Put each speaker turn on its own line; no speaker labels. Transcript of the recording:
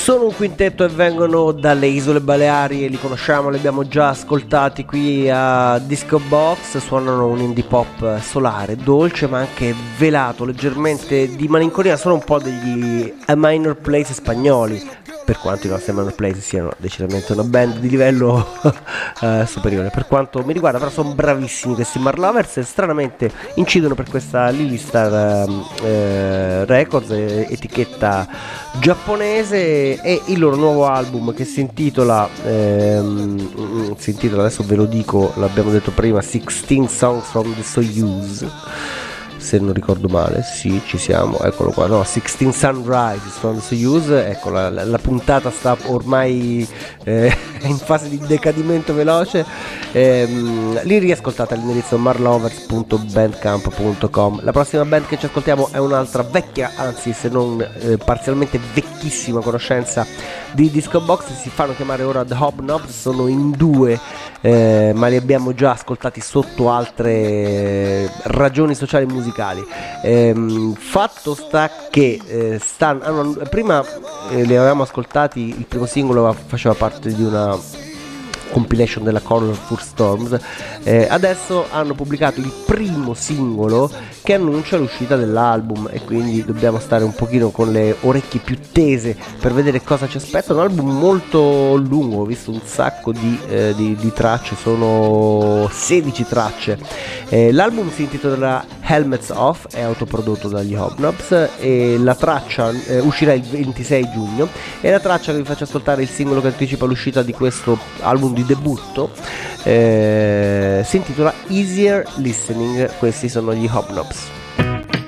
Sono un quintetto e vengono dalle Isole Baleari e li conosciamo, li abbiamo già ascoltati qui a Disco Box. Suonano un indie pop solare, dolce ma anche velato, leggermente di malinconia. Sono un po' degli A Minor Place spagnoli, per quanto i nostri A Minor Place siano decisamente una band di livello superiore per quanto mi riguarda, però sono bravissimi questi Marlovers e stranamente incidono per questa Lily Star Records, etichetta giapponese, e il loro nuovo album che si intitola adesso ve lo dico, l'abbiamo detto prima, 16 Songs from the Soyuz, se non ricordo male. Sì, ci siamo, eccolo qua, no, 16 Sunrises from the Soyuz. Ecco, la puntata sta ormai in fase di decadimento veloce. Li riascoltate all'indirizzo marlovers.bandcamp.com. La prossima band che ci ascoltiamo è un'altra vecchia, anzi se non parzialmente vecchissima conoscenza di Disco Box. Si fanno chiamare ora The Hobnobs, sono in due, ma li abbiamo già ascoltati sotto altre ragioni sociali e musicali. Fatto sta che prima li avevamo ascoltati, il primo singolo faceva parte di una compilation della Colorful Storms. Adesso hanno pubblicato il primo singolo che annuncia l'uscita dell'album, e quindi dobbiamo stare un pochino con le orecchie più tese per vedere cosa ci aspetta. Un album molto lungo, ho visto un sacco di tracce, sono 16 tracce. L'album si intitola Helmets Off, è autoprodotto dagli Hobnobs, e la traccia uscirà il 26 giugno, e la traccia che vi faccio ascoltare, il singolo che anticipa l'uscita di questo album di debutto, si intitola Easier Listening. Questi sono gli Hobnobs.